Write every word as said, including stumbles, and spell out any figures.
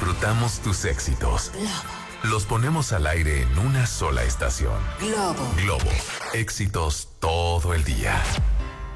disfrutamos tus éxitos. Los ponemos al aire en una sola estación. Globo. Globo. Éxitos todo el día.